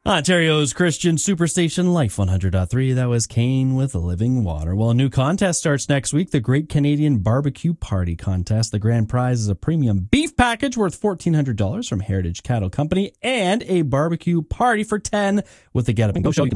Ontario's Christian Superstation Life 100.3. That was Kane with Living Water. Well, a new contest starts next week, the Great Canadian Barbecue Party Contest. The grand prize is a premium beef package worth $1,400 from Heritage Cattle Company and a barbecue party for 10 with the Get Up and Go show.